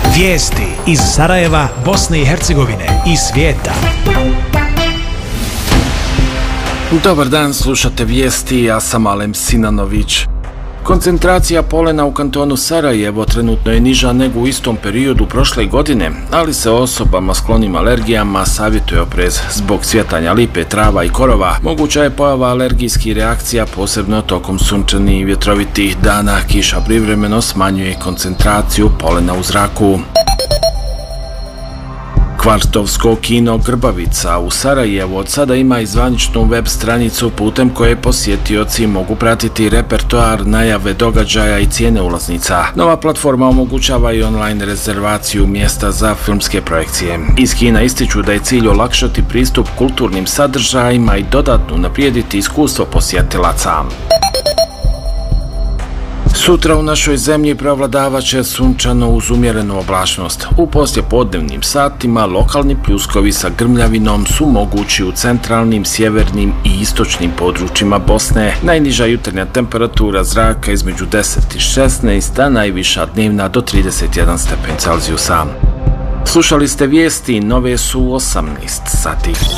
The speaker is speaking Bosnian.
Vijesti iz Sarajeva, Bosne i Hercegovine i svijeta. Dobar dan, slušate vijesti, ja sam Alem Sinanović. Koncentracija polena u kantonu Sarajevo trenutno je niža nego u istom periodu prošle godine, ali se osobama sklonim alergijama savjetuje oprez. Zbog cvjetanja lipe, trava i korova moguća je pojava alergijskih reakcija, posebno tokom sunčanih i vjetrovitih dana. Kiša privremeno smanjuje koncentraciju polena u zraku. Kvartovsko kino Grbavica u Sarajevu od sada ima i zvaničnu web stranicu putem koje posjetioci mogu pratiti repertoar, najave događaja i cijene ulaznica. Nova platforma omogućava i online rezervaciju mjesta za filmske projekcije. Iz kina ističu da je cilj olakšati pristup kulturnim sadržajima i dodatno unaprijediti iskustvo posjetilaca. Sutra u našoj zemlji prevladavat će sunčano uz umjerenu oblačnost. U poslijepodnevnim satima lokalni pljuskovi sa grmljavinom su mogući u centralnim, sjevernim i istočnim područjima Bosne. Najniža jutarnja temperatura zraka između 10 i 16, a najviša dnevna do 31 stepen Celzijusa. Slušali ste vijesti, nove su 18 sati.